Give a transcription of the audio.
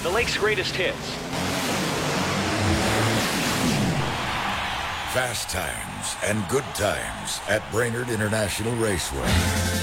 the Lake's greatest hits. Fast times and good times at Brainerd International Raceway.